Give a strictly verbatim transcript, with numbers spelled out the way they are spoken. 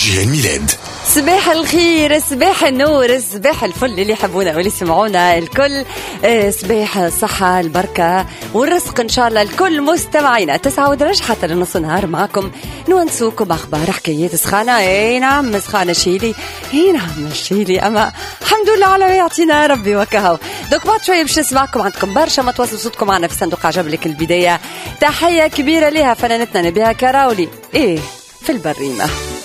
جيهان ميلاد. صباح الخير، صباح النور، صباح الفل اللي يحبونا واللي يسمعونا الكل. صباح الصحة البركة والرزق إن شاء الله الكل مستمعينا. تسعة ودرج حتى لنص نهار معكم نونسوكم أخبار حكايات سخانة. اي نعم سخانة شيلي، اي نعم شيلي، أما الحمد لله على ما يعطينا ربي وكهو. دوك بعد شوية باش نسمعكم، عندكم برشا ما تواصلوا صوتكم معنا في صندوق عجب لك البداية. تحية كبيرة لها فنانتنا نبيها كراولي ايه في البريمة.